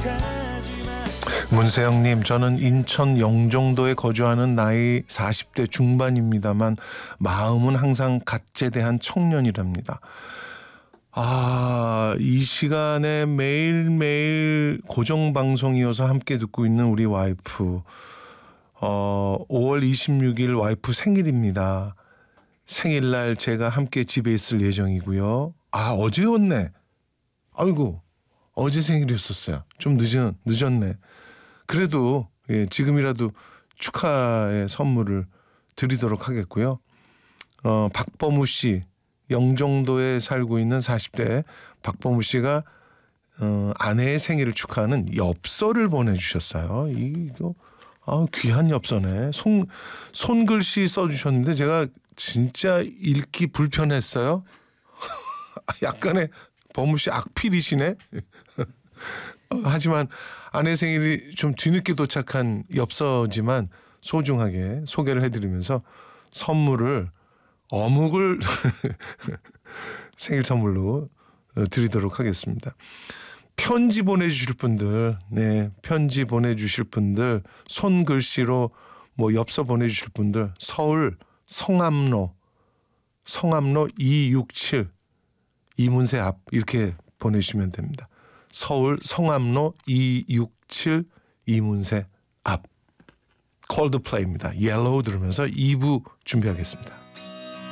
문세영님, 저는 인천 영종도에 거주하는 나이 40대 중반입니다만 마음은 항상 갓제대한 청년이랍니다. 이 시간에 매일매일 고정방송이어서 함께 듣고 있는 우리 와이프, 5월 26일 와이프 생일입니다. 생일날 제가 함께 집에 있을 예정이고요. 어제였네. 아이고, 어제 생일이었었어요. 좀 늦었네. 그래도 지금이라도 축하의 선물을 드리도록 하겠고요. 박범우 씨, 영종도에 살고 있는 40대 박범우 씨가 아내의 생일을 축하하는 엽서를 보내주셨어요. 이거 귀한 엽서네. 손글씨 써주셨는데 제가 진짜 읽기 불편했어요. 약간의 범우 씨 악필이시네. 하지만 아내 생일이 좀 뒤늦게 도착한 엽서지만 소중하게 소개를 해드리면서 선물을 어묵을 생일 선물로 드리도록 하겠습니다. 편지 보내주실 분들, 편지 보내주실 분들, 손글씨로 엽서 보내주실 분들, 서울 성암로 267 이문세 앞 이렇게 보내주시면 됩니다. 서울 성암로 267 이문세 앞. 콜드플레이입니다. 옐로우 들으면서 2부 준비하겠습니다.